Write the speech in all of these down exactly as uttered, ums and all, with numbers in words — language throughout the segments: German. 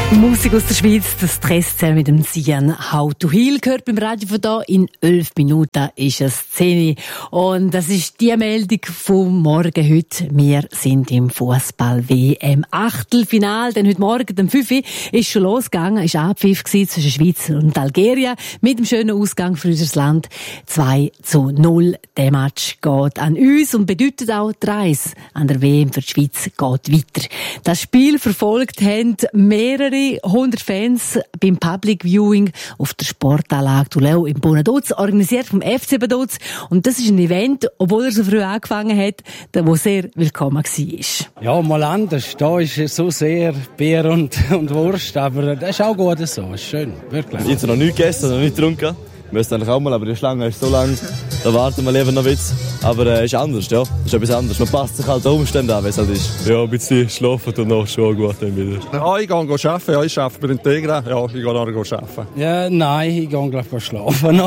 Musik aus der Schweiz, das Dressel mit dem Sian How to Heal gehört beim Radio von da. In elf Minuten ist es zehn. Und das ist die Meldung vom Morgen heute. Wir sind im Fußball-W M-Achtelfinal. Denn heute Morgen, um fünf Uhr, ist schon losgegangen, ist Abpfiff zwischen Schweiz und Algerien. Mit dem schönen Ausgang für unser Land. zwei zu null. Der Match geht an uns und bedeutet auch die Reise an der W M für die Schweiz geht weiter. Das Spiel verfolgt haben mehrere hundert Fans beim Public Viewing auf der Sportanlage Tuleo in Bonaduz, organisiert vom F C Vaduz. Und das ist ein Event, obwohl er so früh angefangen hat, der sehr willkommen war. Ja, mal anders. Da ist es so sehr Bier und, und Wurst, aber das ist auch gut so. Das ist schön, wirklich. Ich habe noch nichts gegessen, noch nicht getrunken. Wir müssen eigentlich auch mal, aber die Schlange ist so lang, da warten wir lieber noch ein bisschen. Aber es äh, ist anders, ja. Es ist etwas anderes. Man passt sich halt den Umständen an, wie es halt ist. Ja, ein bisschen schlafen und noch schon gut dann wieder. Ja, ich gehe arbeiten. Ja, ich arbeite bei Integra. Ja, ich gehe nachher arbeiten. Ja, nein, ich gehe gleich schlafen.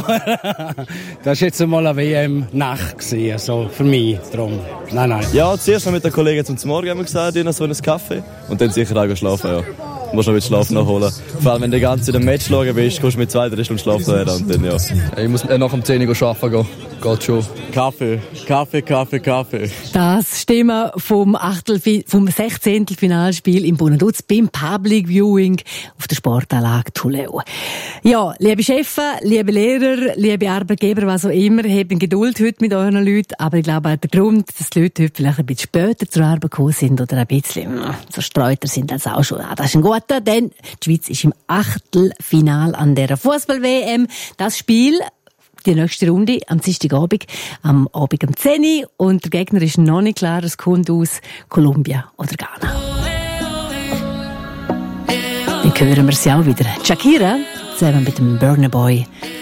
Das war jetzt einmal eine W M-Nacht, also für mich. Darum. Nein, nein. Ja, zuerst noch mit den Kollegen zum Morgen haben wir gesagt, ihnen so einen Kaffee. Und dann sicher auch schlafen, ja. Du musst noch ein bisschen Schlaf nachholen. Vor allem, wenn du ganz in dem Match schauen bist, kommst du mit zwei, drei Stunden schlafen werden. Und dann, ja. Ich muss nach dem zehn Uhr arbeiten gehen. Geht schon. Kaffee, Kaffee, Kaffee, Kaffee. Das Stimmen vom, Achtelfi- vom Sechzehntelfinalspiel in Bonaduz beim Public Viewing auf der Sportanlage Tuleo. Ja, liebe Chefs, liebe Lehrer, liebe Arbeitgeber, was auch immer, habt Geduld heute mit euren Leuten. Aber ich glaube, der Grund, dass die Leute heute vielleicht ein bisschen später zur Arbeit gekommen sind oder ein bisschen zerstreuter sind als auch schon. Das ist ein guter, denn die Schweiz ist im Achtelfinal an der Fußball-W M. Das Spiel, die nächste Runde am Dienstagabend, am Abend um zehn Uhr. Und der Gegner ist noch nicht klar, es kommt aus Kolumbien oder Ghana. Dann hören wir sie auch wieder. Shakira, zusammen mit dem Burna Boy,